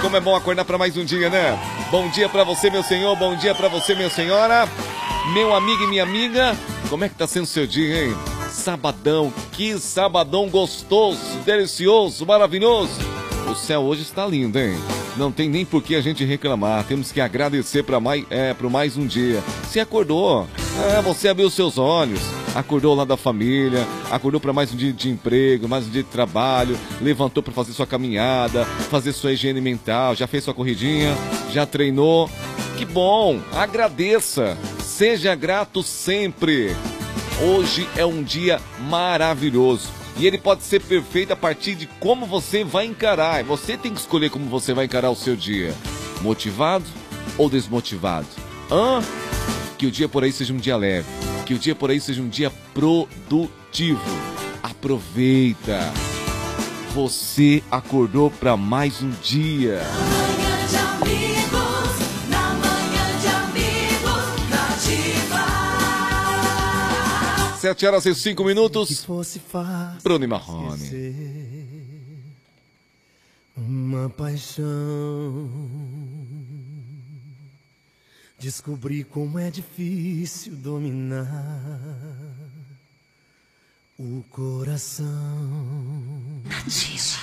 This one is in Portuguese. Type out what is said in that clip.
como é bom acordar para mais um dia, né? Bom dia para você, meu senhor, bom dia para você, minha senhora, meu amigo e minha amiga. Como é que tá sendo o seu dia, hein? Sabadão, que sabadão gostoso, delicioso, maravilhoso. O céu hoje está lindo, hein? Não tem nem por que a gente reclamar. Temos que agradecer por mais um dia. Você acordou, você abriu seus olhos, acordou lá da família, acordou para mais um dia de emprego, mais um dia de trabalho, levantou para fazer sua caminhada, fazer sua higiene mental, já fez sua corridinha, já treinou. Que bom, agradeça, seja grato sempre. Hoje é um dia maravilhoso. E ele pode ser perfeito a partir de como você vai encarar. Você tem que escolher como você vai encarar o seu dia. Motivado ou desmotivado? Que o dia por aí seja um dia leve. Que o dia por aí seja um dia produtivo. Aproveita. Você acordou para mais um dia. 7h05. Bruno e Marrone. Uma paixão. Descobri como é difícil dominar o coração.